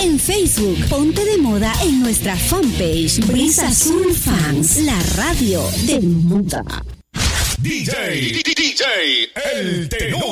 En Facebook, ponte de moda en nuestra fanpage Brisa Azul Fans, la radio de moda. DJ, El Tenor.